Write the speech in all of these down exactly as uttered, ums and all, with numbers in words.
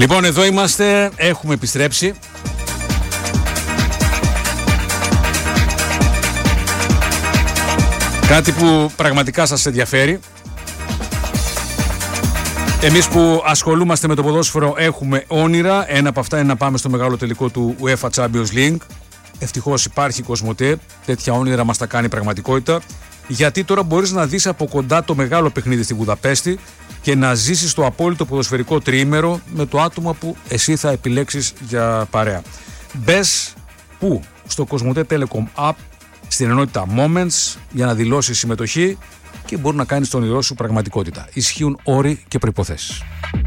Λοιπόν, εδώ είμαστε, έχουμε επιστρέψει. Κάτι που πραγματικά σας ενδιαφέρει. Εμείς που ασχολούμαστε με το ποδόσφαιρο έχουμε όνειρα. Ένα από αυτά είναι να πάμε στο μεγάλο τελικό του UEFA Champions League. Ευτυχώς υπάρχει Κοσμοτέ. Τέτοια όνειρα μας τα κάνει πραγματικότητα. Γιατί τώρα μπορείς να δεις από κοντά το μεγάλο παιχνίδι στη Βουδαπέστη και να ζήσεις το απόλυτο ποδοσφαιρικό τριήμερο με το άτομο που εσύ θα επιλέξεις για παρέα. Μπες που στο Κοσμοτέ Telecom App στην ενότητα Moments για να δηλώσεις συμμετοχή και μπορεί να κάνεις τον όνειρό σου πραγματικότητα. Ισχύουν όροι και προϋποθέσεις.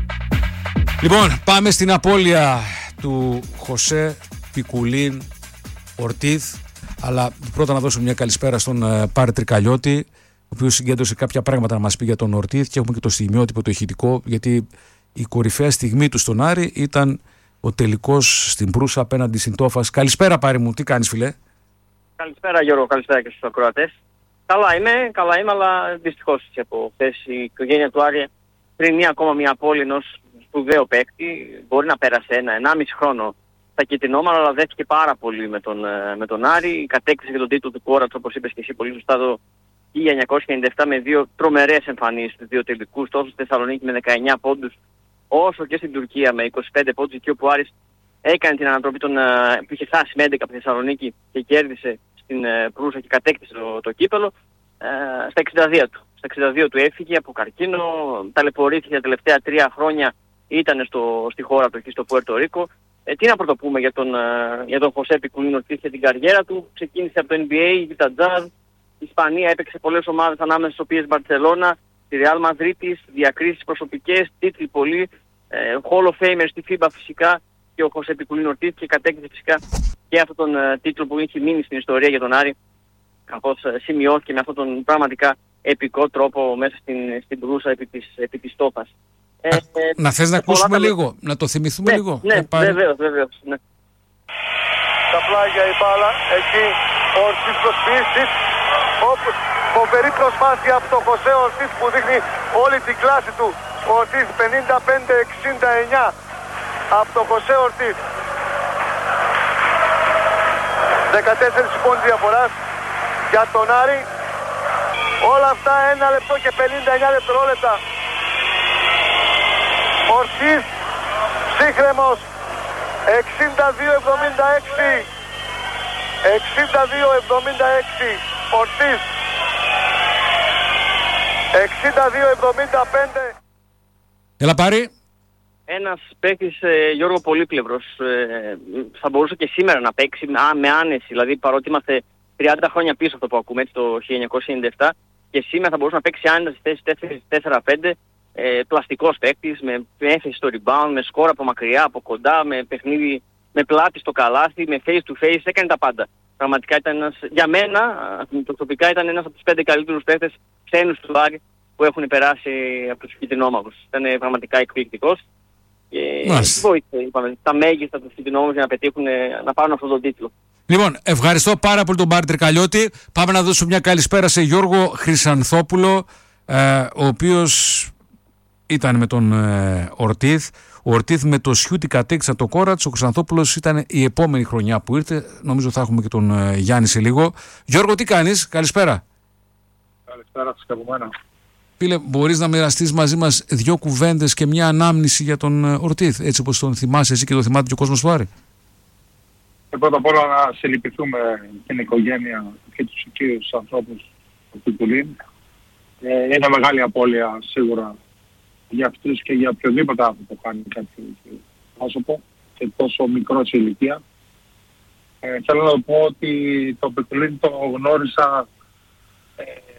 Λοιπόν, πάμε στην απώλεια του Χωσέ Πικουλίν Ορτίθ, αλλά πρώτα να δώσω μια καλησπέρα στον uh, Πάρη Τρικαλιώτη, ο οποίος συγκέντρωσε κάποια πράγματα να μας πει για τον Ορτίθ και έχουμε και το στιγμιότυπο, το ηχητικό, γιατί η κορυφαία στιγμή του στον Άρη ήταν ο τελικός στην Προύσα απέναντι στην Τόφας. Καλησπέρα Πάρη μου, τι κάνεις φίλε? Καλησπέρα Γιώργο, καλησπέρα και στους ακροατές. Καλά είμαι, καλά είμαι, αλλά δυστυχώς από χθες η οικογένεια του Άρη πριν μία ακόμα μία απώλεια ενός σπουδαίου παίκτη. Μπορεί να πέρασε ένα, ενάμιση χρόνο στα κιτρινόμαυρα, αλλά δέθηκε πάρα πολύ με τον, με τον Άρη. Κατέκτησε και τον τίτλο του Κόρατς, όπως είπες και εσύ πολύ σωστά, το χίλια εννιακόσια ενενήντα επτά με δύο τρομερές εμφανίσεις, δύο τελικούς, τόσο στη Θεσσαλονίκη με δεκαεννιά πόντους, όσο και στην Τουρκία με είκοσι πέντε πόντους, εκεί όπου ο Άρης έκανε την ανατροπή των, που είχε φτάσει με έντεκα από τη Θεσσαλονίκη και κέρδισε στην Προύσα και κατέκτησε το, το κύπελο ε, στα εξήντα δύο του. Στα εξήντα δύο του έφυγε από καρκίνο, ταλαιπωρήθηκε τα τελευταία τρία χρόνια, ήταν στο, στη χώρα του εκεί στο Πουέρτο Ρίκο. Ε, τι να πρωτοπούμε για τον, ε, για τον Χωσέ Πικουλίν Ορτίθ και την καριέρα του. Ξεκίνησε από το N B A, Utah Jazz, η Ισπανία, έπαιξε πολλές ομάδες ανάμεσα στις οποίες Μπαρτσελώνα, τη Ρεάλ Μαδρίτης, διακρίσεις προσωπικές, τίτλοι πολλοί, ε, Hall of Famer στη φίμπα φυσικά και ο Χωσέ Πικουλίν Ορτίθ και κατέκτησε φυσικά και αυτόν τον uh, τίτλο που έχει μείνει στην ιστορία για τον Άρη, καθώς uh, σημειώθηκε με αυτόν τον πραγματικά επικό τρόπο μέσα στην, στην Προύσα επί της, επί της Τόφας. Ε, ε, να θες να ακούσουμε τα... λίγο, να το θυμηθούμε ναι, λίγο? Ναι, πάρει... βεβαίως, βεβαίως. Ναι. Τα πλάγια η μπάλα, εκεί ο Ορτίθ προσποιήσεις, φοβερή προσπάθεια από τον Χωσέ Ορτίθ που δείχνει όλη την κλάση του. Ο Ορτίθ πενήντα πέντε εξήντα εννιά από τον Χωσέ Ορτίθ. δεκατέσσερις πόντους διαφοράς για τον Άρη. Όλα αυτά ένα λεπτό και πενήντα εννιά δευτερόλεπτα. Ορτίθ ψύχρεμος εξήντα δύο εβδομήντα έξι. εξήντα δύο εβδομήντα έξι. Ορτίθ εξήντα δύο εβδομήντα πέντε. Έλα πάρει. Ένας παίκτης, ε, Γιώργο, πολύπλευρος. Ε, θα μπορούσε και σήμερα να παίξει α, με άνεση. Δηλαδή, παρότι είμαστε τριάντα χρόνια πίσω αυτό που ακούμε, έτσι, το χίλια εννιακόσια ενενήντα επτά, και σήμερα θα μπορούσε να παίξει άνετα στη θέση τέσσερα τέσσερα πέντε. Ε, πλαστικός παίκτης, με έφεση στο rebound, με σκορ από μακριά, από κοντά, με παιχνίδι, με πλάτη στο καλάθι, με face to face, έκανε τα πάντα. Πραγματικά ήταν ένας, για μένα, προσωπικά ήταν ένας από τους πέντε καλύτερους παίκτες ξένους του Άρη που έχουν περάσει από τους κιτρινόμαυρους. Ήταν πραγματικά εκπληκτικός. Και βοήθησε τα μέγιστα του κιτρινόμαυρους για να πετύχουν, να πάρουν αυτόν τον τίτλο. Λοιπόν, ευχαριστώ πάρα πολύ τον Πάρη Τρικαλιώτη. Πάμε να δώσουμε μια καλησπέρα σε Γιώργο Χρυσανθόπουλο, ε, ο οποίος ήταν με τον ε, Ορτίθ. Ο Ορτίθ με το Σιούτι κατέκτησε το Κόρατς. Ο Χρυσανθόπουλος ήταν η επόμενη χρονιά που ήρθε. Νομίζω θα έχουμε και τον ε, Γιάννη σε λίγο. Γιώργο, τι κάνεις? Καλησπέρα. Καλησπέρα σας και από μένα. Φίλε, μπορείς να μοιραστείς μαζί μας δύο κουβέντες και μια ανάμνηση για τον ε, Ορτίθ, έτσι όπως τον θυμάσαι εσύ και το θυμάται και ο κόσμος του Άρη? Ε, πρώτα απ' όλα να συλληπιθούμε την οικογένεια και τους οικείους ανθρώπους του Πικουλίν. Ε, είναι μεγάλη απώλεια σίγουρα για αυτούς και για οποιοδήποτε άνθρωπο που κάνει κάποιο πρόσωπο και τόσο μικρό σε ηλικία. Ε, θέλω να πω ότι το Πικουλίν το γνώρισα ε,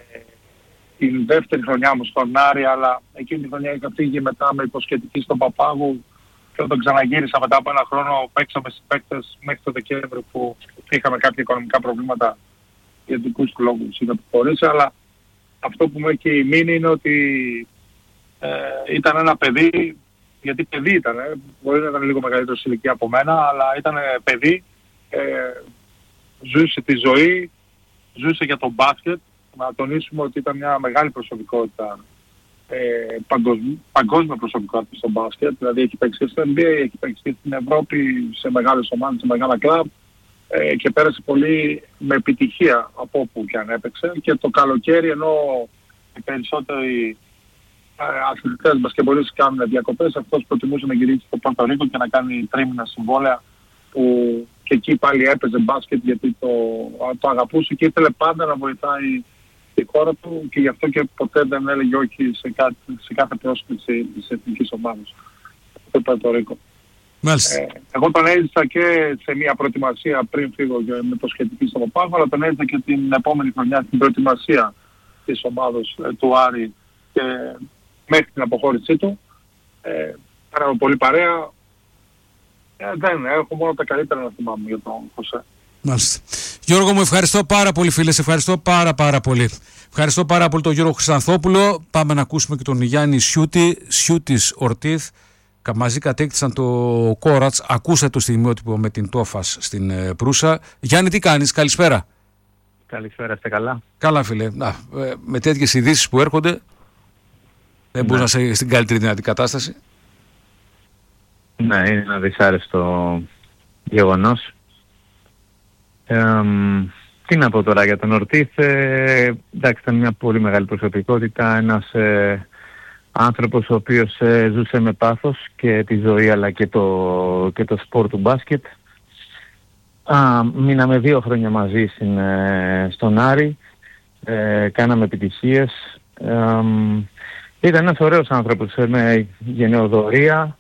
την δεύτερη χρονιά μου στον Άρη, αλλά εκείνη τη χρονιά είχα φύγει μετά με υποσχετική στον Παπάγου και όταν ξαναγύρισα μετά από ένα χρόνο παίξαμε στις παίκτες μέχρι το Δεκέμβριο που είχαμε κάποια οικονομικά προβλήματα για δικούς του λόγους, είχα αποχωρήσει, αλλά αυτό που μου έχει μείνει είναι ότι ε, ήταν ένα παιδί, γιατί παιδί ήταν, ε, μπορεί να ήταν λίγο μεγαλύτερο σε ηλικία από μένα, αλλά ήταν παιδί, ε, ζούσε τη ζωή, ζούσε για τον μπάσκετ. Να τονίσουμε ότι ήταν μια μεγάλη προσωπικότητα ε, παγκόσμιο, παγκόσμιο προσωπικότητα στο μπάσκετ. Δηλαδή έχει παίξει στο N B A, έχει παίξει στην Ευρώπη, σε μεγάλες ομάδες, σε μεγάλα κλαμπ ε, και πέρασε πολύ με επιτυχία από όπου και αν έπαιξε. Και το καλοκαίρι, ενώ οι περισσότεροι αθλητές μπασκετμπολίστες κάνουν διακοπές, αυτός προτιμούσε να γυρίσει στο Πορτορίκο και να κάνει τρίμηνα συμβόλαια, που και εκεί πάλι έπαιζε μπάσκετ γιατί το, το αγαπούσε και ήθελε πάντα να βοηθάει τη χώρα του, και γι' αυτό και ποτέ δεν έλεγε όχι σε, κάτι, σε κάθε πρόσκληση της εθνικής ομάδας στο Πορτορίκο. Ε, εγώ τον έζησα και σε μια προετοιμασία πριν φύγω με το σχετική στο Παπάγο, αλλά τον έζησα και την επόμενη χρονιά στην προετοιμασία της ομάδος ε, του Άρη και μέχρι την αποχώρησή του. Ε, Κάναμε πολύ παρέα. Ε, δεν έχω μόνο τα καλύτερα να θυμάμαι για τον Χωσέ. Μάλιστα. Γιώργο μου, ευχαριστώ πάρα πολύ, φίλε. Σε ευχαριστώ πάρα πάρα πολύ. Ευχαριστώ πάρα πολύ τον Γιώργο Χρυσανθόπουλο. Πάμε να ακούσουμε και τον Γιάννη Σιούτη, Σιούτης Ορτίθ. Μαζί κατέκτησαν το Κόρατς. Ακούσατε το στιγμιότυπο με την Τόφας στην ε, Προύσα. Γιάννη, τι κάνεις? Καλησπέρα. Καλησπέρα, είστε καλά? Καλά, φίλε. Να, ε, με τέτοιες ειδήσεις που έρχονται, δεν μπορείς να είσαι στην καλύτερη δυνατή κατάσταση. Ναι, είναι ένα δυσάρεστο γεγονός. Ε, τι να πω τώρα για τον Ορτίθ? Ε, εντάξει, ήταν μια πολύ μεγάλη προσωπικότητα, ένας ε, άνθρωπος ο οποίος ε, ζούσε με πάθος και τη ζωή αλλά και το, και το σπορ του μπάσκετ. Α, μείναμε δύο χρόνια μαζί στην, ε, στον Άρη, ε, κάναμε επιτυχίες. Ε, ήταν ένας ωραίος άνθρωπος με γενναιοδωρία.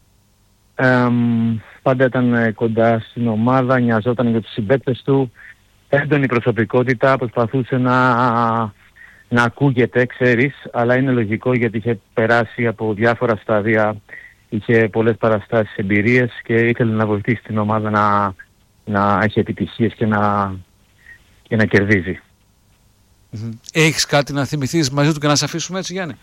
Ε, πάντα ήταν κοντά στην ομάδα, νοιαζόταν για τους συμπαίκτες του, έντονη προσωπικότητα, προσπαθούσε να, να ακούγεται, ξέρεις, αλλά είναι λογικό γιατί είχε περάσει από διάφορα στάδια, είχε πολλές παραστάσεις, εμπειρίες και ήθελε να βοηθήσει την ομάδα να, να έχει επιτυχίες και να, και να κερδίζει. Mm-hmm. Έχεις κάτι να θυμηθείς μαζί του και να σε αφήσουμε έτσι, Γιάννη?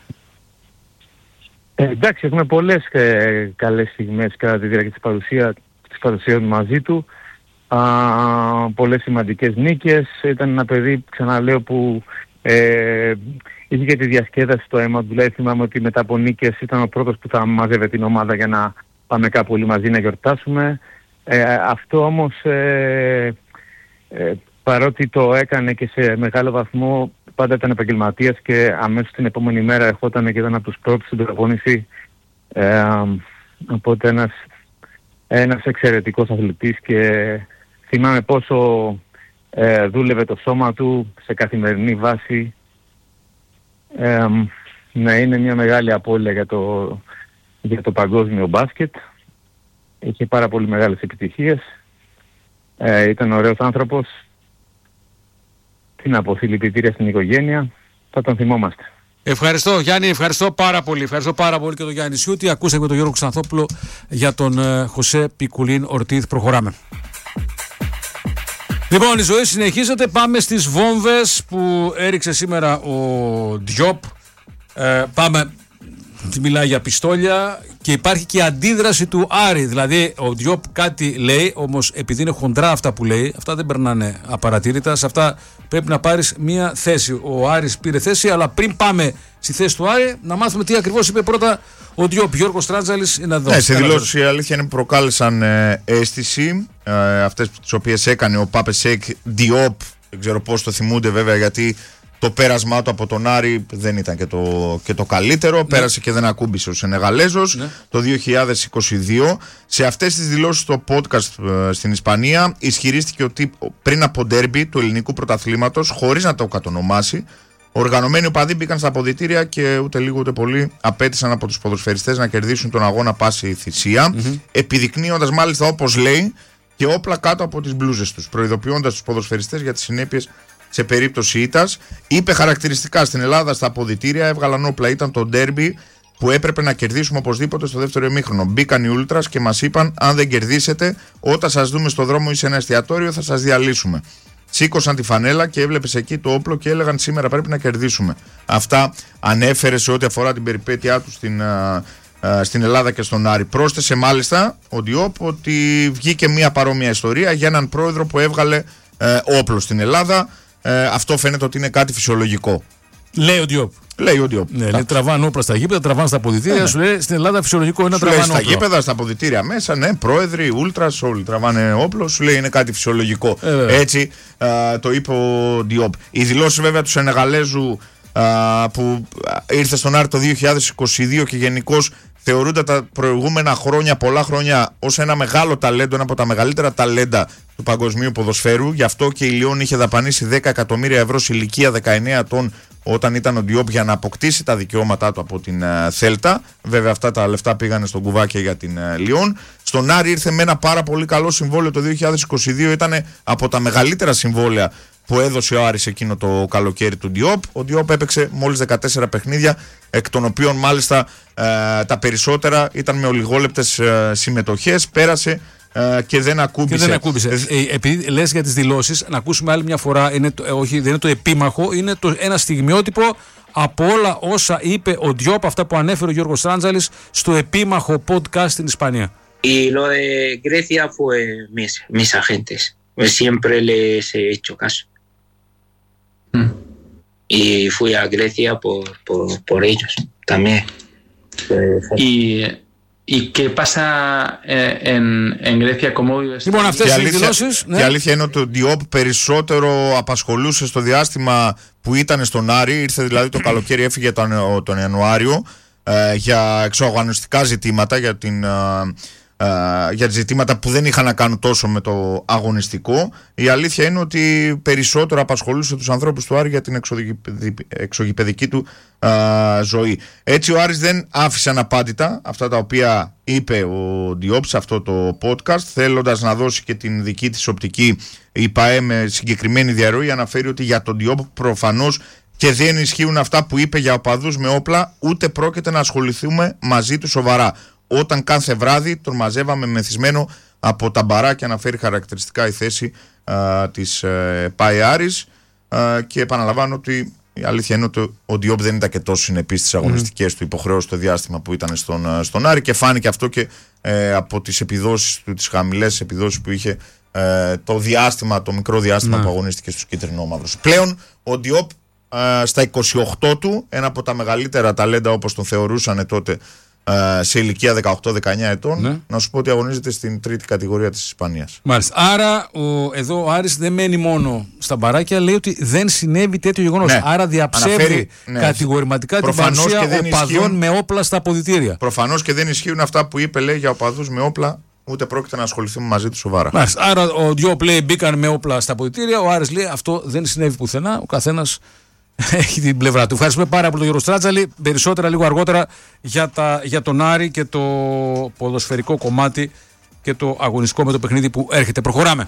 Ε, εντάξει, έχουμε πολλές ε, καλές στιγμές κατά τη διάρκεια της παρουσίας της παρουσίας μαζί του. Α, πολλές σημαντικές νίκες. Ήταν ένα παιδί, ξαναλέω, που ε, είχε και τη διασκέδαση στο αίμα του. Δηλαδή θυμάμαι ότι μετά από νίκες ήταν ο πρώτος που θα μαζεύε την ομάδα για να πάμε κάπου όλοι μαζί να γιορτάσουμε. Ε, αυτό όμως, ε, ε, παρότι το έκανε και σε μεγάλο βαθμό, πάντα ήταν επαγγελματίας και αμέσως την επόμενη μέρα ερχόταν και ήταν από τους πρώτους στην προπόνηση. Ε, οπότε ένας, ένας εξαιρετικός αθλητής και θυμάμαι πόσο ε, δούλευε το σώμα του σε καθημερινή βάση. Ε, να είναι μια μεγάλη απώλεια για το, για το παγκόσμιο μπάσκετ. Είχε πάρα πολύ μεγάλες επιτυχίες. Ε, ήταν ωραίος άνθρωπος. Τι να πω, συλληπιτήρια στην οικογένεια, θα τον θυμόμαστε. Ευχαριστώ, Γιάννη, ευχαριστώ πάρα πολύ. Ευχαριστώ πάρα πολύ και τον Γιάννη Σιούτη. Ακούσαμε τον Γιώργο Ξανθόπουλο για τον ε, Χωσέ Πικουλίν Ορτίθ. Προχωράμε. Λοιπόν, η ζωή συνεχίζεται. Πάμε στις βόμβες που έριξε σήμερα ο Διόπ. Ε, πάμε, μιλάει για πιστόλια και υπάρχει και η αντίδραση του Άρη. Δηλαδή, ο Διόπ κάτι λέει, όμως επειδή είναι χοντρά αυτά που λέει, αυτά δεν περνάνε απαρατήρητα. Σε αυτά πρέπει να πάρεις μία θέση. Ο Άρης πήρε θέση, αλλά πριν πάμε στη θέση του Άρη, να μάθουμε τι ακριβώς είπε πρώτα ο Διόπ. Γιώργος Τράντζαλης είναι εδώ. Ναι, σε δηλώσεις η αλήθεια είναι που προκάλεσαν ε, αίσθηση. Ε, αυτές τις οποίες έκανε ο Πάπε Σέικ Διόπ. Δεν ξέρω πώς το θυμούνται βέβαια, γιατί το πέρασμά του από τον Άρη δεν ήταν και το, και το καλύτερο. Ναι. Πέρασε και δεν ακούμπησε ο Σενεγαλέζος. Ναι. Το δύο χιλιάδες είκοσι δύο. Σε αυτές τις δηλώσεις στο podcast ε, στην Ισπανία ισχυρίστηκε ότι πριν από ντέρμπι του ελληνικού πρωταθλήματος, χωρίς να το κατονομάσει, οργανωμένοι οπαδοί μπήκαν στα αποδυτήρια και ούτε λίγο ούτε πολύ απέτησαν από τους ποδοσφαιριστές να κερδίσουν τον αγώνα πάση θυσία, mm-hmm. επιδεικνύοντας μάλιστα, όπως λέει, και όπλα κάτω από τις μπλούζες τους, προειδοποιώντας τους ποδοσφαιριστές για τις συνέπειες σε περίπτωση ήττας. Είπε χαρακτηριστικά: στην Ελλάδα στα αποδυτήρια έβγαλαν όπλα, ήταν το ντέρμπι που έπρεπε να κερδίσουμε οπωσδήποτε στο δεύτερο ημίχρονο. Μπήκαν οι Ούλτρας και μας είπαν: αν δεν κερδίσετε, όταν σας δούμε στο δρόμο ή σε ένα εστιατόριο θα σας διαλύσουμε. Σήκωσαν τη φανέλα και έβλεπες εκεί το όπλο και έλεγαν: σήμερα πρέπει να κερδίσουμε. Αυτά ανέφερε σε ό,τι αφορά την περιπέτειά του στην, α, α, στην Ελλάδα και στον Άρη. Πρόσθεσε μάλιστα ο Διόπ ότι βγήκε μια παρόμοια ιστορία για έναν πρόεδρο που έβγαλε ε, όπλο στην Ελλάδα. Ε, αυτό φαίνεται ότι είναι κάτι φυσιολογικό. Λέει ο Διόπ. Λέει ο Διόπ. Ναι, λέει, τραβάνε όπλα στα γήπεδα, τραβάνε στα αποδυτήρια. Ναι, ναι. Σου λέει στην Ελλάδα φυσιολογικό είναι να τραβάνε όπλα. Στα γήπεδα, στα αποδυτήρια μέσα, ναι, πρόεδροι, ούλτρας, όλοι τραβάνε όπλο. Σου λέει είναι κάτι φυσιολογικό. Ε, Έτσι α, το είπε ο Διόπ. Οι δηλώσεις βέβαια του Σενεγαλέζου α, που ήρθε στον Άρη το δύο χιλιάδες είκοσι δύο και γενικώς θεωρούνται τα προηγούμενα χρόνια, πολλά χρόνια, ως ένα μεγάλο ταλέντο, ένα από τα μεγαλύτερα ταλέντα του παγκοσμίου ποδοσφαίρου. Γι' αυτό και η Λιόν είχε δαπανίσει δέκα εκατομμύρια ευρώ σε ηλικία δεκαεννέα ετών όταν ήταν ο Διόπ για να αποκτήσει τα δικαιώματά του από την uh, Θέλτα. Βέβαια αυτά τα λεφτά πήγανε στον κουβάκια για την uh, Λιόν. Στον Άρη ήρθε με ένα πάρα πολύ καλό συμβόλαιο το δύο χιλιάδες είκοσι δύο. Ήταν από τα μεγαλύτερα συμβόλαια που έδωσε ο Άρης εκείνο το καλοκαίρι του Διόπ. Ο Διόπ έπαιξε μόλις δεκατέσσερα παιχνίδια, εκ των οποίων μάλιστα ε, τα περισσότερα ήταν με ολιγόλεπτες ε, συμμετοχές. Πέρασε ε, και δεν ακούμπησε. Και δεν ακούμπησε. Ε, επειδή λες για τις δηλώσεις, να ακούσουμε άλλη μια φορά, είναι το, ε, όχι, δεν είναι το επίμαχο, είναι το, ένα στιγμιότυπο από όλα όσα είπε ο Διόπ, αυτά που ανέφερε ο Γιώργος Τράντζαλης στο επίμαχο podcast στην Ισπανία. Y lo de Grecia fue mis, mis agentes. Siempre les he hecho caso. Mm. Y fui a Grecia por, por, por ellos también. Y, ¿Y qué pasa en, en Grecia? ¿Cómo vives? Λοιπόν, αυτές οι δηλώσεις. Ναι. Η αλήθεια είναι ότι ο Διόπ περισσότερο απασχολούσε στο διάστημα που ήταν στον Άρη. Ήρθε δηλαδή το καλοκαίρι, έφυγε τον, τον Ιανουάριο ε, για εξωαγωνιστικά ζητήματα, για την. Ε, Uh, για ζητήματα που δεν είχαν να κάνουν τόσο με το αγωνιστικό. Η αλήθεια είναι ότι περισσότερο απασχολούσε τους ανθρώπους του Άρη για την εξωγηπεδική του uh, ζωή. Έτσι ο Άρης δεν άφησε αναπάντητα αυτά τα οποία είπε ο Διόπ σε αυτό το podcast, θέλοντας να δώσει και την δική της οπτική. Η ΠΑΕ με συγκεκριμένη διαρροή αναφέρει ότι για τον Διόπ προφανώς και δεν ισχύουν αυτά που είπε για οπαδούς με όπλα, ούτε πρόκειται να ασχοληθούμε μαζί του σοβαρά. Όταν κάθε βράδυ τον μαζεύαμε μεθυσμένο από τα μπαράκια, αναφέρει χαρακτηριστικά η θέση α, της ε, ΠΑΕ Άρης, α, και επαναλαμβάνω ότι η αλήθεια είναι ότι ο Διόπ δεν ήταν και τόσο συνεπής στις αγωνιστικές mm. του υποχρεώσεις στο διάστημα που ήταν στον, στον Άρη, και φάνηκε αυτό και ε, από τις επιδόσεις του, τις χαμηλές επιδόσεις που είχε ε, το διάστημα, το μικρό διάστημα mm. που αγωνίστηκε στους κίτρινο-μαύρους. Πλέον ο Διόπ ε, στα είκοσι οκτώ του, ένα από τα μεγαλύτερα ταλέντα όπως τον θεωρούσαν τότε, σε ηλικία δεκαοκτώ δεκαεννέα ετών, ναι. Να σου πω ότι αγωνίζεται στην τρίτη κατηγορία της Ισπανίας. Μάλιστα. Άρα ο, εδώ ο Άρης δεν μένει μόνο στα μπαράκια, λέει ότι δεν συνέβη τέτοιο γεγονός. Ναι. Άρα διαψεύδει Αναφέρει, ναι. κατηγορηματικά προφανώς την παρουσία οπαδών ισχύουν, με όπλα στα αποδυτήρια. Προφανώς και δεν ισχύουν αυτά που είπε, λέει, για οπαδούς με όπλα, ούτε πρόκειται να ασχοληθούμε μαζί του σοβαρά. Μάλιστα. Άρα ο Διόπ λέει μπήκαν με όπλα στα αποδυτήρια, ο Άρης λέει αυτό δεν συνέβη πουθενά, ο καθένας έχει την πλευρά του. Ευχαριστούμε πάρα πολύ τον Γιώργο Στράτζαλη. Περισσότερα λίγο αργότερα για, τα, για τον Άρη και το ποδοσφαιρικό κομμάτι και το αγωνιστικό με το παιχνίδι που έρχεται. Προχωράμε.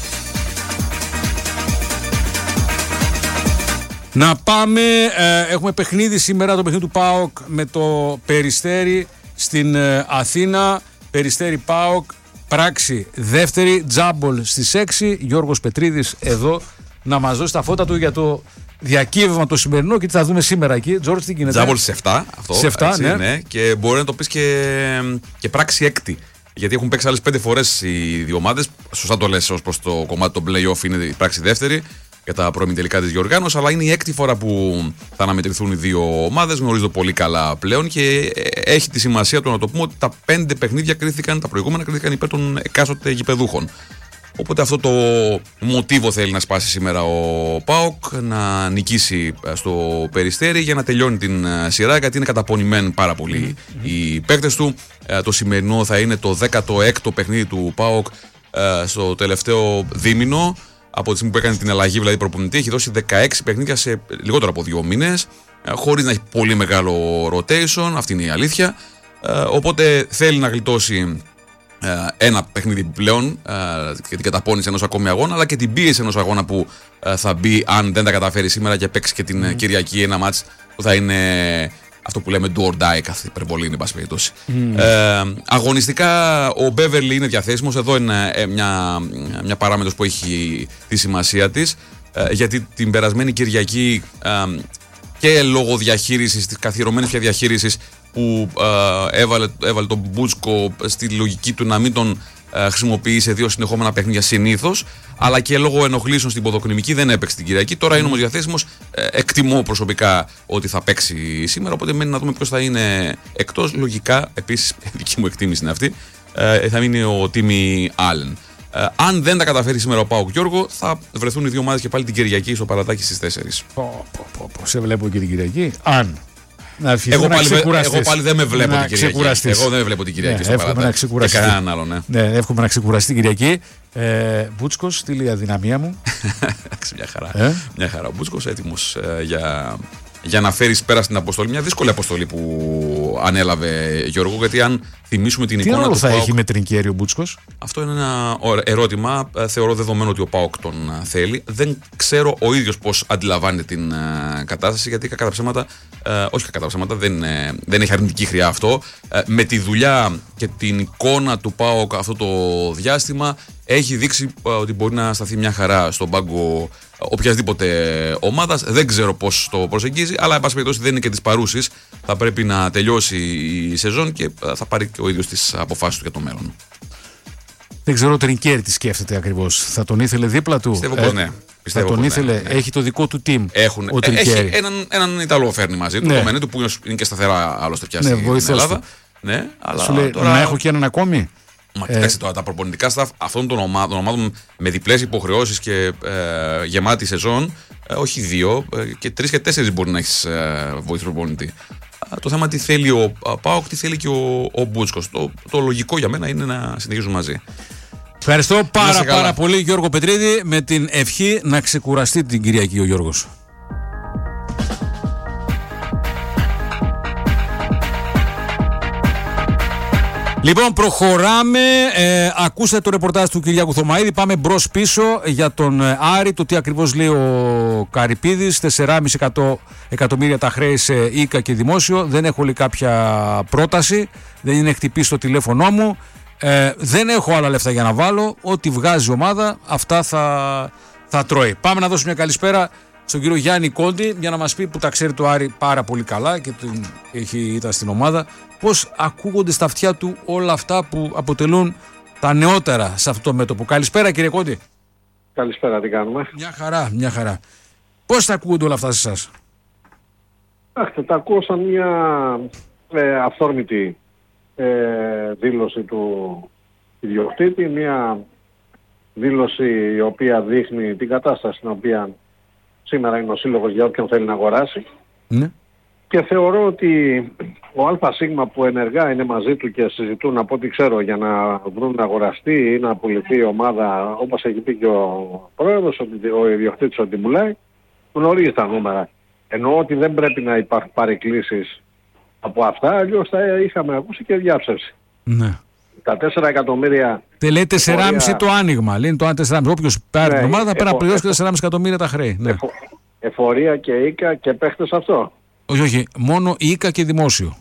Να πάμε. Ε, έχουμε παιχνίδι σήμερα, το παιχνίδι του ΠΑΟΚ με το Περιστέρι στην ε, Αθήνα. Περιστέρι ΠΑΟΚ, πράξη δεύτερη, τζάμπολ στις έξι. Γιώργος Πετρίδης εδώ να μας δώσει τα φώτα του για το διακύβευμα το σημερινό και τι θα δούμε σήμερα εκεί. Τζόρτζ, τι γίνεται? Τζάμπολ σε επτά, αυτό. Σε επτά, έτσι, ναι. ναι. Και μπορεί να το πεις και, και πράξη έκτη. Γιατί έχουν παίξει άλλες πέντε φορές οι δύο ομάδες. Σωστά το λες, ως προς το κομμάτι των play-off είναι η πράξη δεύτερη για τα πρώιμη τελικά της διοργάνωσης. Αλλά είναι η έκτη φορά που θα αναμετρηθούν οι δύο ομάδες. Γνωρίζω πολύ καλά πλέον και έχει τη σημασία του να το πούμε ότι τα πέντε παιχνίδια κρίθηκαν, τα προηγούμενα κρίθηκαν υπέρ των εκάστοτε γηπεδούχων. Οπότε αυτό το μοτίβο θέλει να σπάσει σήμερα ο ΠΑΟΚ, να νικήσει στο Περιστέρι για να τελειώνει την σειρά, γιατί είναι καταπονημένοι πάρα πολύ mm-hmm. οι παίκτες του. Το σημερινό θα είναι το δέκατο έκτο παιχνίδι του ΠΑΟΚ στο τελευταίο δίμηνο. Από τη στιγμή που έκανε την αλλαγή, δηλαδή προπονητή, έχει δώσει δεκαέξι παιχνίδια σε λιγότερο από δύο μήνες, χωρίς να έχει πολύ μεγάλο rotation, αυτή είναι η αλήθεια. Οπότε θέλει να γλιτώσει ένα παιχνίδι πλέον και την καταπώνηση ενός ακόμη αγώνα, αλλά και την πίεση ενός αγώνα που θα μπει αν δεν τα καταφέρει σήμερα και παίξει και την mm. Κυριακή ένα μάτς που θα είναι αυτό που λέμε do or die, κάθε υπερβολή είναι, εν πάση περιπτώσει. Mm. Ε, αγωνιστικά ο Μπέβερλι είναι διαθέσιμος. Εδώ είναι ε, μια, μια παράμετρος που έχει τη σημασία της, ε, γιατί την περασμένη Κυριακή ε, και λόγω διαχείρισης, της καθιερωμένης πια διαχείρισης που ε, έβαλε, έβαλε τον Μπούτσκο στη λογική του να μην τον ε, χρησιμοποιεί σε δύο συνεχόμενα παιχνίδια συνήθως, αλλά και λόγω ενοχλήσεων στην ποδοκνημική δεν έπαιξε την Κυριακή. Τώρα είναι όμως διαθέσιμος. Ε, εκτιμώ προσωπικά ότι θα παίξει σήμερα. Οπότε μένει να δούμε ποιος θα είναι εκτός. Λογικά, επίσης, δική μου εκτίμηση είναι αυτή, ε, θα μείνει ο Τίμι Άλεν. Ε, αν δεν τα καταφέρει σήμερα ο ΠΑΟΚ, Γιώργο, θα βρεθούν οι δύο ομάδες και πάλι την Κυριακή στο Παρατάκι στις τέσσερις. Πω, πω, πω, πω. Σε βλέπω και την Κυριακή. Αν. Να εγώ, πάλι, εγώ πάλι δεν με βλέπω την Κυριακή. Εγώ δεν με βλέπω την Κυριακή. Ναι, εύχομαι να ξεκουραστεί. Και κανέναν άλλο, ναι. Ναι, εύχομαι να ξεκουραστεί την Κυριακή. Ε, Μπούτσκος, στείλει η αδυναμία μου. μια χαρά. Ε? Μια χαρά. Ο Μπούτσκος έτοιμος ε, για. για να φέρεις πέρα στην αποστολή. Μια δύσκολη αποστολή που ανέλαβε, Γιώργο, γιατί αν θυμίσουμε την Τι εικόνα του θα ΠΑΟΚ. Έχει με Τρινκέρι ο Μπούτσκος. Αυτό είναι ένα ερώτημα. Θεωρώ δεδομένο ότι ο ΠΑΟΚ τον θέλει. Δεν ξέρω ο ίδιος πώς αντιλαμβάνεται την uh, κατάσταση, γιατί κακά τα ψέματα, uh, όχι κακά τα ψέματα, δεν, uh, δεν έχει αρνητική χρειά αυτό. Uh, με τη δουλειά και την εικόνα του ΠΑΟΚ αυτό το διάστημα έχει δείξει uh, ότι μπορεί να σταθεί μια χαρά στον πάγκο οποιασδήποτε ομάδας. Δεν ξέρω πώς το προσεγγίζει, αλλά εν πάση περιπτώσει δεν είναι και της παρούσης. Θα πρέπει να τελειώσει η σεζόν και θα πάρει και ο ίδιος τις αποφάσεις του για το μέλλον. Δεν ξέρω ο Τρινκέρι τι σκέφτεται ακριβώς. Θα τον ήθελε δίπλα του. Πιστεύω πως ναι. Πιστεύω θα τον ήθελε. Ναι, ναι. Έχει το δικό του team. Έχουν, ο έχει έναν, έναν Ιταλό φέρνει μαζί του. Ναι. Το Μενέτου που είναι και σταθερά άλλωστε πια ναι, στην Ελλάδα. Ναι, αλλά σου λέει, τώρα... να έχω και έναν ακόμη. Μα ε... κοιτάξτε τώρα, τα προπονητικά staff αυτών των ομάδων, ομάδων με διπλές υποχρεώσεις και ε, γεμάτη σεζόν, ε, όχι δύο, ε, και τρεις και τέσσερις μπορεί να έχεις ε, βοηθό προπονητή. Ε, το θέμα τι θέλει ο ΠΑΟΚ, τι θέλει και ο, ο Μπούτσκος. Το, το λογικό για μένα είναι να συνεχίζουν μαζί. Ευχαριστώ πάρα πάρα πολύ, Γιώργο Πετρίδη, με την ευχή να ξεκουραστεί την Κυριακή ο Γιώργος. Λοιπόν, προχωράμε. Ε, ακούσατε το ρεπορτάζ του Κυριάκου Θωμαίδη. Πάμε μπρος πίσω για τον Άρη. Το τι ακριβώς λέει ο Καρυπίδης. τέσσερα κόμμα πέντε εκατομμύρια τα χρέη σε ΙΚΑ και δημόσιο. Δεν έχω λέει κάποια πρόταση. Δεν είναι χτυπήσει το τηλέφωνό μου. Ε, δεν έχω άλλα λεφτά για να βάλω. Ό,τι βγάζει η ομάδα, αυτά θα, θα τρώει. Πάμε να δώσουμε μια καλησπέρα στον κύριο Γιάννη Κόντι για να μας πει, που τα ξέρει το Άρη πάρα πολύ καλά και την έχει, ήταν στην ομάδα, πώς ακούγονται στα αυτιά του όλα αυτά που αποτελούν τα νεότερα σε αυτό το μέτωπο. Καλησπέρα κύριε Κόντι. Καλησπέρα, τι κάνουμε. Μια χαρά, μια χαρά. Πώς τα ακούγονται όλα αυτά σε εσάς? Αχ, τα ακούω σαν μια ε, αυθόρμητη ε, δήλωση του ιδιοκτήτη, μια δήλωση η οποία δείχνει την κατάσταση στην οποία σήμερα είναι ο σύλλογος για όποιον θέλει να αγοράσει. Ναι. Και θεωρώ ότι ο ΑΣ που ενεργά είναι μαζί του και συζητούν από ό,τι ξέρω για να βρουν να αγοραστεί ή να πουληθεί η ομάδα, όπως έχει πει και ο πρόεδρος, ο ιδιοκτήτης ότι πουλάει, γνωρίζει τα νούμερα. Εννοώ ότι δεν πρέπει να υπάρχουν παρεκκλήσεις από αυτά, αλλιώς θα είχαμε ακούσει και διάψευση. Ναι. Τα τέσσερα εκατομμύρια... Τε λέει τέσσερα κόμμα πέντε το άνοιγμα. Λέει το τέσσερα κόμμα πέντε. Όποιος πάρει ναι, την ομάδα θα πρέπει να πληρώσει και τέσσερα κόμμα πέντε εκατομμύρια τα χρέη. Ναι. Εφο, εφορία και ΙΚΑ και παίχτες αυτό. Όχι, όχι. Μόνο ΙΚΑ και δημόσιο.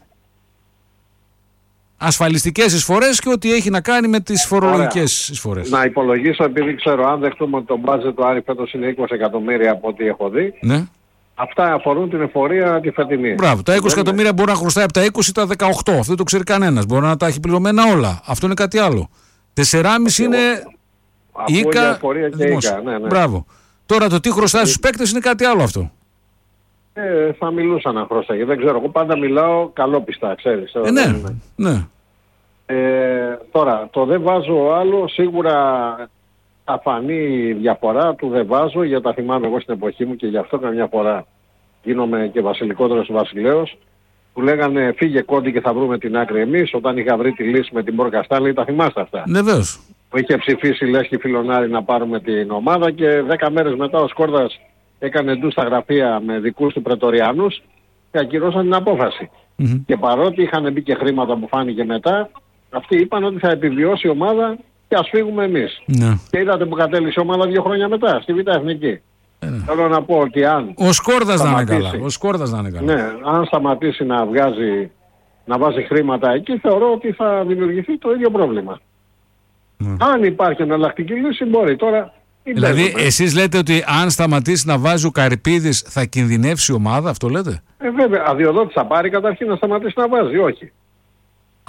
Ασφαλιστικές εισφορές και ό,τι έχει να κάνει με τις φορολογικές εισφορές. Να υπολογίσω, επειδή ξέρω, αν δεχτούμε ότι το μπάτζετ του Άρη φέτος είναι είκοσι εκατομμύρια από ό,τι έχω δει. Ναι. Αυτά αφορούν την εφορία τη φετινή. Μπράβο. Τα είκοσι εκατομμύρια μπορεί να χρωστάει από τα είκοσι τα δεκαοκτώ. Αυτό δεν το ξέρει κανένας. Μπορεί να τα έχει πληρωμένα όλα. Αυτό είναι κάτι άλλο. τέσσερα κόμμα πέντε είναι ΙΚΑ. Ναι, ναι. Μπράβο. Τώρα το τι χρωστάει στους παίκτες είναι κάτι άλλο αυτό. Ε, θα μιλούσα να χρωστάει. Δεν ξέρω. Εγώ πάντα μιλάω καλόπιστα, ξέρεις. Ε, ναι, ναι. Ε, τώρα, το δεν βάζω άλλο, σίγουρα θα φανεί η διαφορά του δεν βάζω, γιατί τα θυμάμαι εγώ στην εποχή μου και γι' αυτό καμιά φορά γίνομαι και βασιλικότερος βασιλέος, που λέγανε φύγε Κόντι και θα βρούμε την άκρη εμείς, όταν είχα βρει τη λύση με την Μπόρκα Στάνλη, τα θυμάστε αυτά. Ναι, βέβαιως. Που είχε ψηφίσει Λέσχη Φιλονάρη να πάρουμε την ομάδα και δέκα μέρες μετά ο Σκόρδας έκανε ντου στα γραφεία με δικούς του πρετοριάνους και ακυρώσαν την απόφαση. Mm-hmm. Και παρότι είχαν μπει και χρήματα που φάνηκε μετά, αυτοί είπαν ότι θα επιβιώσει η ομάδα και ας φύγουμε εμείς. Ναι. Και είδατε που κατέληξε η ομάδα δύο χρόνια μετά, στη Β' Εθνική. Ε, ναι. Θέλω να πω ότι αν... Ο Σκόρδας να είναι καλά. Ο Σκόρδας να είναι καλά. Ναι, αν σταματήσει να βγάζει, να βάζει χρήματα εκεί, θεωρώ ότι θα δημιουργηθεί το ίδιο πρόβλημα. Ναι. Αν υπάρχει εναλλακτική λύση μπορεί τώρα... Δηλαδή παίζουμε. Εσείς λέτε ότι αν σταματήσει να βάζει ο Καρυπίδης θα κινδυνεύσει η ομάδα, αυτό λέτε? Ε, βέβαια, αδειοδότης θα πάρει καταρχήν να σταματήσει να βάζει, όχι.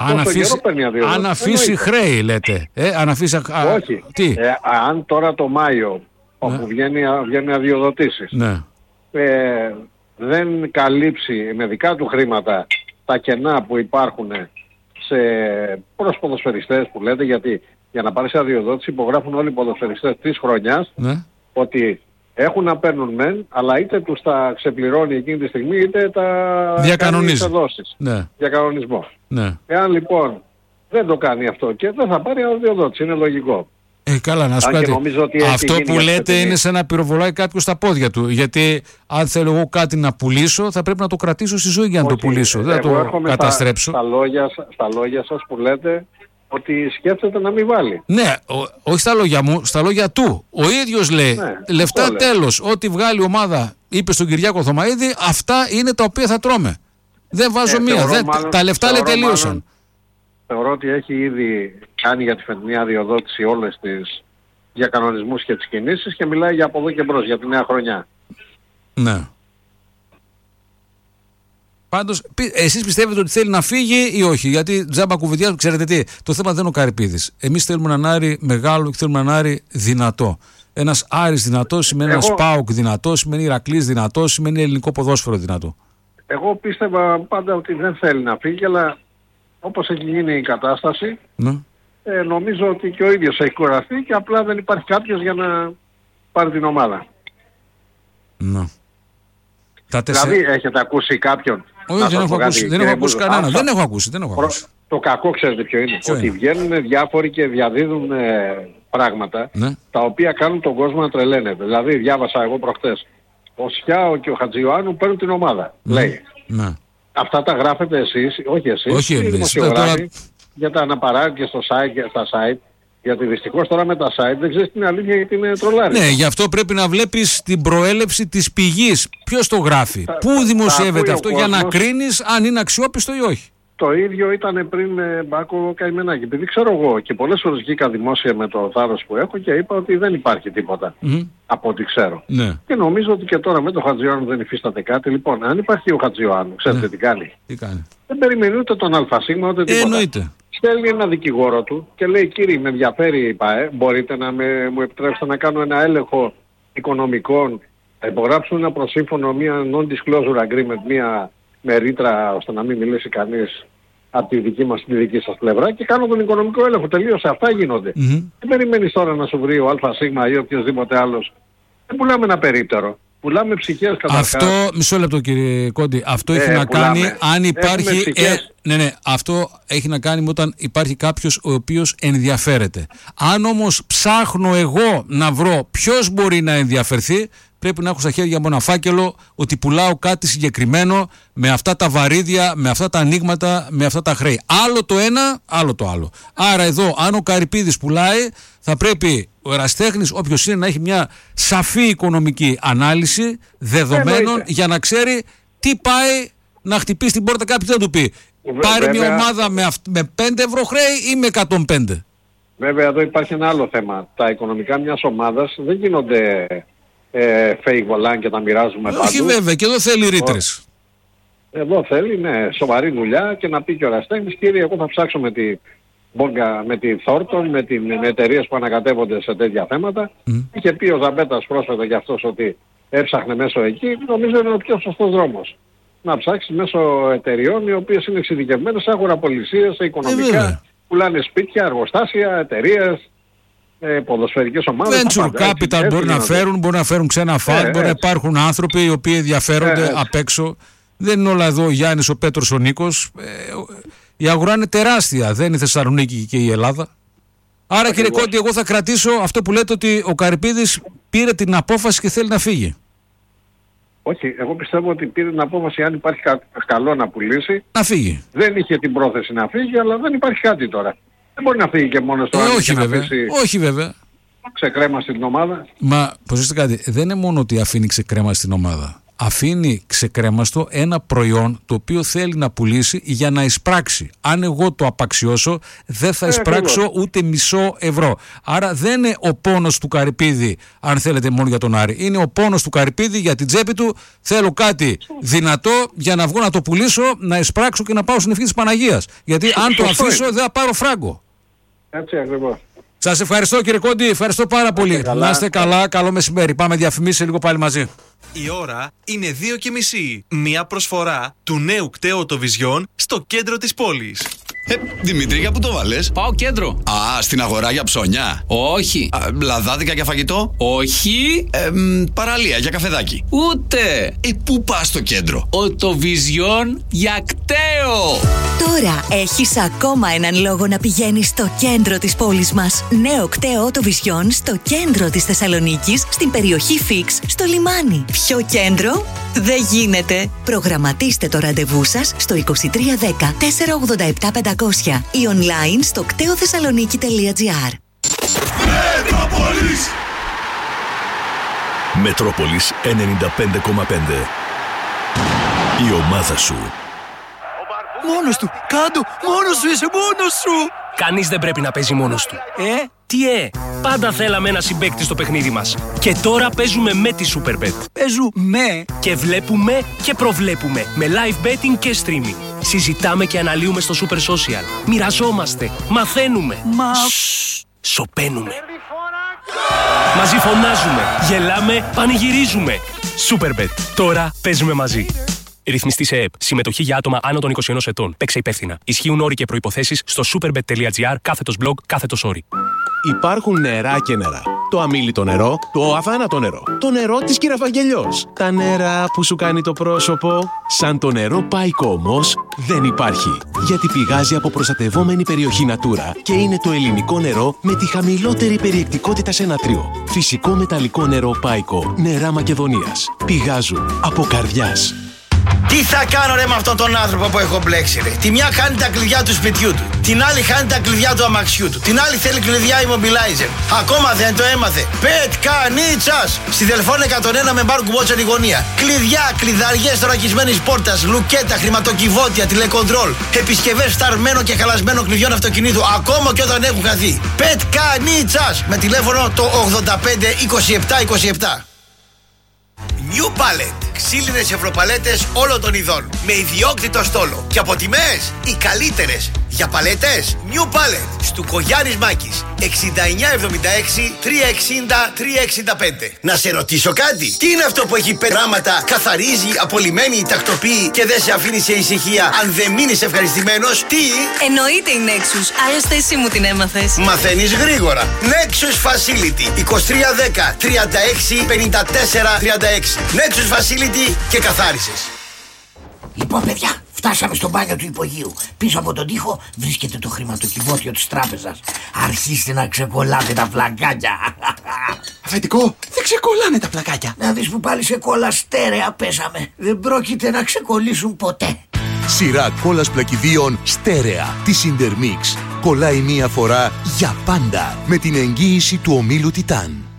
Αν αφήσει, αν αφήσει χρέη, λέτε. Ε, αν αφήσει, α, όχι. Τι? Ε, αν τώρα το Μάιο, ναι. όπου βγαίνει, βγαίνουν αδειοδοτήσεις, ναι. ε, δεν καλύψει με δικά του χρήματα τα κενά που υπάρχουν σε προς ποδοσφαιριστές που λέτε, γιατί για να πάρεις αδειοδότηση υπογράφουν όλοι οι ποδοσφαιριστές της χρονιάς, ναι. ότι έχουν να παίρνουν μεν, αλλά είτε τους τα ξεπληρώνει εκείνη τη στιγμή, είτε τα διακανονίζει. Ναι. Διακανονισμό. Ναι. Εάν λοιπόν δεν το κάνει αυτό και δεν θα πάρει αδειοδότηση, είναι λογικό. Ε, καλά, να σου πω κάτι. Αυτό που λέτε είναι σαν να πυροβολάει κάποιο στα πόδια του. Γιατί αν θέλω εγώ κάτι να πουλήσω, θα πρέπει να το κρατήσω στη ζωή για να όχι, το πουλήσω. Δεν θα το καταστρέψω. Στα, στα, λόγια, στα λόγια σας που λέτε ότι σκέφτεται να μην βάλει. Ναι, ο, όχι στα λόγια μου, στα λόγια του. Ο ίδιος λέει, ναι, λεφτά τέλος, ό,τι βγάλει η ομάδα, είπε στον Κυριάκο Θωμαΐδη, αυτά είναι τα οποία θα τρώμε. Δεν βάζω ε, μία, δεν, μάλλον, τα λεφτά λέει τελείωσαν. Μάλλον, θεωρώ ότι έχει ήδη κάνει για τη φετινή αδειοδότηση όλες τις διακανονισμούς και τις κινήσεις και μιλάει για από εδώ και μπρος, για τη νέα χρονιά. Ναι. Πάντως, εσείς πιστεύετε ότι θέλει να φύγει ή όχι? Γιατί τζάμπα κουβεντιά, ξέρετε τι, το θέμα δεν είναι ο Καρυπίδης. Εμείς θέλουμε έναν Άρη μεγάλο και θέλουμε έναν Άρη δυνατό. Ένας Άρης δυνατός σημαίνει Εγώ... ένας ΠΑΟΚ δυνατός, σημαίνει Ηρακλής δυνατός, σημαίνει ελληνικό ποδόσφαιρο δυνατό. Εγώ πίστευα πάντα ότι δεν θέλει να φύγει, αλλά όπως έχει γίνει η κατάσταση, ναι. ε, νομίζω ότι και ο ίδιος έχει κουραστεί και απλά δεν υπάρχει κάποιος για να πάρει την ομάδα. Ναι. Δηλαδή έχετε ακούσει κάποιον? Όχι, δεν έχω ακούσει, δεν έχω ακούσει κανένα. Δεν έχω ακούσει, δεν έχω ακούσει. Το κακό ξέρετε ποιο είναι? Ποιο ότι είναι? Βγαίνουν διάφοροι και διαδίδουν ε, πράγματα, ναι. τα οποία κάνουν τον κόσμο να τρελαίνεται. Δηλαδή διάβασα εγώ προχτές, ο Σιάο και ο Χατζιωάννου παίρνουν την ομάδα, ναι. λέει. Ναι. Αυτά τα γράφετε εσείς, όχι εσείς, όχι οι δημοσιογράφοι, για τα αναπαράγγελια στο site, στα site. Γιατί δυστυχώς τώρα με τα site δεν ξέρεις την αλήθεια γιατί είναι τρολάρι. Ναι, γι' αυτό πρέπει να βλέπεις την προέλευση της πηγής. Ποιος το γράφει, τα, πού δημοσιεύεται αυτό για να κρίνεις αν είναι αξιόπιστο ή όχι. Το ίδιο ήταν πριν με Μπάκο Καημενάκη. Επειδή ξέρω εγώ και πολλές φορές βγήκα δημόσια με το θάρρος που έχω και είπα ότι δεν υπάρχει τίποτα mm-hmm. από ό,τι ξέρω. Ναι. Και νομίζω ότι και τώρα με τον Χατζιωάννου δεν υφίσταται κάτι. Λοιπόν, αν υπάρχει ο Χατζιωάννου, ξέρετε ναι. τι κάνει? Τι κάνει? Δεν περιμένει ούτε τον ΑΣ ούτε τίποτα. Ε, εννοείται. Στέλνει ένα δικηγόρο του και λέει, κύριε, με ενδιαφέρει η ΠΑΕ, μπορείτε να με, μου επιτρέψετε να κάνω ένα έλεγχο οικονομικών, να υπογράψουν ένα προσύμφωνο, μια non-disclosure agreement, μια με ρήτρα ώστε να μην μιλήσει κανείς από τη δική μας, τη δική σας πλευρά και κάνω τον οικονομικό έλεγχο. Τελείωσε, αυτά γίνονται. Mm-hmm. Δεν περιμένεις τώρα να σου βρει ο ΑΣ ή οποιοδήποτε άλλος. Δεν πουλάμε ένα περίπτερο. Πουλάμε ψυχές καταρχάς. Αυτό, μισό λεπτό κύριε Κόντι, αυτό ε, έχει να πουλάμε. κάνει αν υπάρχει... Ε, ναι, ναι, αυτό έχει να κάνει με όταν υπάρχει κάποιος ο οποίος ενδιαφέρεται. Αν όμως ψάχνω εγώ να βρω ποιος μπορεί να ενδιαφερθεί, πρέπει να έχω στα χέρια μου ένα φάκελο ότι πουλάω κάτι συγκεκριμένο με αυτά τα βαρύδια, με αυτά τα ανοίγματα, με αυτά τα χρέη. Άλλο το ένα, άλλο το άλλο. Άρα εδώ, αν ο Καρυπίδης πουλάει, θα πρέπει ο ερασιτέχνης, όποιος είναι, να έχει μια σαφή οικονομική ανάλυση δεδομένων ε, για να ξέρει τι πάει να χτυπήσει την πόρτα κάποιος δεν του πει. Πάρει μια ομάδα με, αυ- με πέντε ευρώ χρέη ή με εκατόν πέντε. Βέβαια εδώ υπάρχει ένα άλλο θέμα. Τα οικονομικά μιας ομάδας δεν γίνονται ε, fake volant και τα μοιράζουμε παντού. Όχι βέβαια, και εδώ θέλει ρήτρες. Εδώ θέλει, ναι, σοβαρή δουλειά και να πει και ο ερασιτέχνης, κύριε, εγώ θα ψάξω με τη Μπόγκα, με τη Thornton, με, την, με εταιρείες που ανακατεύονται σε τέτοια θέματα. Mm. Είχε πει ο Ζαμπέτας πρόσφατα για αυτός ότι έψαχνε μέσω εκεί, νομίζω είναι ο πιο σωστός δρόμος. Να ψάξει μέσω εταιρεών οι οποίες είναι εξειδικευμένες σε αγοραπολισίες, σε οικονομικά, ε, πουλάνε σπίτια, εργοστάσια, εταιρείες, ε, ποδοσφαιρικές ομάδες. Venture capital μπορεί να φέρουν, μπορεί να φέρουν ξένα φαντ, ε, μπορεί να υπάρχουν άνθρωποι οι οποίοι ενδιαφέρονται ε, απ' έξω. Δεν είναι όλα εδώ ο Γιάννης, ο Πέτρος, ο Νίκος. Ε, η αγορά είναι τεράστια, δεν είναι η Θεσσαλονίκη και η Ελλάδα. Άρα Ακριβώς. Κύριε Κόντι, εγώ θα κρατήσω αυτό που λέτε ότι ο Καρυπίδης πήρε την απόφαση και θέλει να φύγει. Όχι, εγώ πιστεύω ότι πήρε την απόφαση αν υπάρχει κα... καλό να πουλήσει. Να φύγει. Δεν είχε την πρόθεση να φύγει, αλλά δεν υπάρχει κάτι τώρα. Δεν μπορεί να φύγει και μόνος του. Ε, όχι, βέβαια. Να όχι βέβαια. Ξεκρέμαση στην ομάδα. Μα, προσέξτε κάτι, δεν είναι μόνο ότι αφήνει ξεκρέμαση στην ομάδα. αφήνει ξεκρέμαστο ένα προϊόν το οποίο θέλει να πουλήσει για να εισπράξει. Αν εγώ το απαξιώσω, δεν θα εισπράξω ε, ούτε μισό ευρώ. Άρα δεν είναι ο πόνος του Καρυπίδη, αν θέλετε, μόνο για τον Άρη. Είναι ο πόνος του Καρυπίδη για την τσέπη του. Θέλω κάτι δυνατό για να βγω να το πουλήσω, να εισπράξω και να πάω στην ευχή της Παναγίας. Γιατί αν το αφήσω, δεν θα πάρω φράγκο. Έτσι ακριβώς. Σας ευχαριστώ, κύριε Κόντι, ευχαριστώ πάρα πολύ. Καλά. Να είστε καλά, καλό μεσημέρι. Πάμε διαφημίσεις λίγο πάλι μαζί. Η ώρα είναι δύο και μισή. Μία προσφορά του νέου κταίου Vision στο κέντρο της πόλης. Ε, Δημήτρη, για πού το βάλες? Πάω κέντρο. Α, στην αγορά για ψώνια. Όχι. Α, λαδάδικα για φαγητό. Όχι. Ε, μ, παραλία για καφεδάκι. Ούτε. Ε, πού πας στο κέντρο? Vision για κταίο. Τώρα έχεις ακόμα έναν λόγο να πηγαίνεις στο κέντρο της πόλης μας. Νέο κταίο Vision στο κέντρο της Θεσσαλονίκης, στην περιοχή Φίξ, στο λιμάνι. Ποιο κέντρο? Δεν γίνεται. Προγραμματίστε το ραντεβού σας στο είκοσι τρία δέκα τετρακόσια ογδόντα επτά πεντακόσια ή online στο κτεοθεσσαλονίκη τελεία τζι άρ. Μετρόπολης Μετρόπολης ενενήντα πέντε κόμμα πέντε. Η ομάδα σου. Μόνος του, κάτω, μόνος σου, είσαι μόνος σου. Κανείς δεν πρέπει να παίζει μόνος του. Ε, τι ε, πάντα θέλαμε ένα συμπαίκτη στο παιχνίδι μας. Και τώρα παίζουμε με τη Superbet. Παίζουμε και βλέπουμε και προβλέπουμε με live betting και streaming. Συζητάμε και αναλύουμε στο Super Social. Μοιραζόμαστε, μαθαίνουμε. Μα... Σσσ, σωπαίνουμε. Μαζί φωνάζουμε, γελάμε, πανηγυρίζουμε. Superbet, τώρα παίζουμε μαζί. Ρυθμιστή σε ΕΕΠ. Συμμετοχή για άτομα άνω των είκοσι ενός ετών. Παίξε υπεύθυνα. Ισχύουν όροι και προϋποθέσεις στο superbet τελεία τζι άρ κάθετος blog κάθετος όροι. Υπάρχουν νερά και νερά. Το αμίλητο νερό, το αβάνατο νερό, το νερό της Κυραφαγγελιός. Τα νερά που σου κάνει το πρόσωπο. Σαν το νερό Πάικο όμως δεν υπάρχει. Γιατί πηγάζει από προστατευόμενη περιοχή Natura και είναι το ελληνικό νερό με τη χαμηλότερη περιεκτικότητα σε νατρίο. Φυσικό μεταλλικό νερό Πάικο. Νερά Μακεδονίας. Πηγάζουν από καρδιάς. Τι θα κάνω ρε με αυτόν τον άνθρωπο που έχω μπλέξει ρε? Τη μια χάνει τα κλειδιά του σπιτιού του, την άλλη χάνει τα κλειδιά του αμαξιού του, την άλλη θέλει κλειδιά immobilizer. Ακόμα δεν το έμαθε. Πετκανίτσας! Στη Δελφών εκατόν ένα με μπαρ κουμπότσεν η γωνία. Κλειδιά, κλειδαριές θωρακισμένης πόρτας, λουκέτα, χρηματοκιβώτια, τηλεκοντρόλ, επισκευές φταρμένο και χαλασμένο κλειδιών αυτοκινήτου, ακόμα και όταν έχουν χαθεί. Πετκανίτσας! Με τηλέφωνο το ογδόντα πέντε είκοσι επτά είκοσι επτά. New Palette. Ξύλινες ευρωπαλέτες όλων των ειδών. Με ιδιόκτητο στόλο. Και από τιμές οι καλύτερες. Για παλέτες New Palette. Στουκογιάννης Μάκης. εξήντα εννιά εβδομήντα έξι τριακόσια εξήντα τριακόσια εξήντα πέντε. Να σε ρωτήσω κάτι. Τι είναι αυτό που έχει πετράματα, καθαρίζει, απολυμμένει, τακτοποιεί και δεν σε αφήνει σε ησυχία αν δεν μείνεις ευχαριστημένος? Τι? Εννοείται η Nexus. Άλλωστε εσύ μου την έμαθες. Μαθαίνεις γρήγορα. Nexus Facility. είκοσι τρία δέκα τριάντα έξι πενήντα τέσσερα τριάντα έξι. Nexus Facility και καθάρισες. Λοιπόν, παιδιά, φτάσαμε στο μπάνιο του υπογείου. Πίσω από τον τοίχο βρίσκεται το χρηματοκιβώτιο της τράπεζας. Αρχίστε να ξεκολλάτε τα πλακάκια. Αφεντικό, δεν ξεκολλάνε τα πλακάκια. Να δεις που πάλι σε κόλλα στέρεα πέσαμε. Δεν πρόκειται να ξεκολλήσουν ποτέ. Σειρά κόλλας πλακιδίων στέρεα της Intermix. Κολλάει μία φορά για πάντα με την εγγύηση του ομίλου Τιτάν.